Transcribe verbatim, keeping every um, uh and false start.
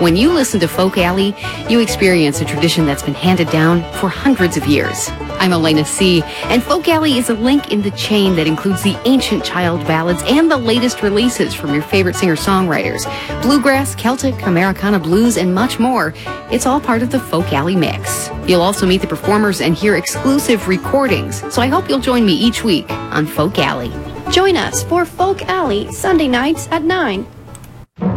When you listen to Folk Alley, you experience a tradition that's been handed down for hundreds of years. I'm Elena C., and Folk Alley is a link in the chain that includes the ancient child ballads and the latest releases from your favorite singer-songwriters. Bluegrass, Celtic, Americana blues, and much more. It's all part of the Folk Alley mix. You'll also meet the performers and hear exclusive recordings, so I hope you'll join me each week on Folk Alley. Join us for Folk Alley Sunday nights at nine.